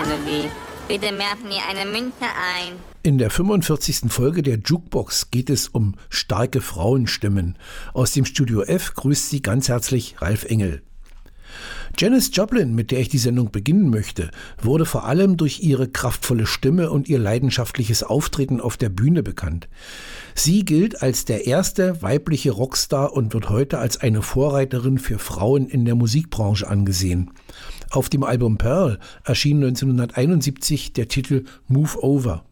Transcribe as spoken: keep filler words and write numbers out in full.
Melodie. Bitte werfen Sie eine Münze ein. In der fünfundvierzigsten Folge der Jukebox geht es um starke Frauenstimmen. Aus dem Studio F grüßt Sie ganz herzlich Ralf Engel. Janis Joplin, mit der ich die Sendung beginnen möchte, wurde vor allem durch ihre kraftvolle Stimme und ihr leidenschaftliches Auftreten auf der Bühne bekannt. Sie gilt als der erste weibliche Rockstar und wird heute als eine Vorreiterin für Frauen in der Musikbranche angesehen. Auf dem Album Pearl erschien neunzehnhunderteinundsiebzig der Titel Move Over.